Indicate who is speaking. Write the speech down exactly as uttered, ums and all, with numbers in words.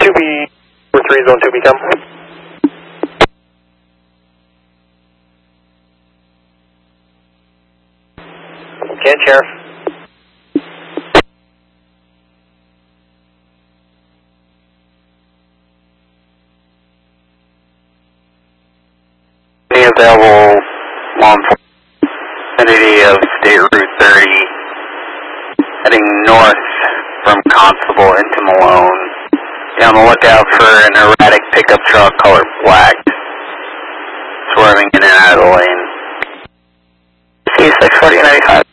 Speaker 1: two B, four three, zone two B, come.
Speaker 2: Can, Sheriff.
Speaker 3: Any available law enforcement vicinity of State Route thirty, heading north from Constable into Malone. Be on the lookout for an erratic pickup truck colored black, swerving in and out of the lane. C six forty ninety-five.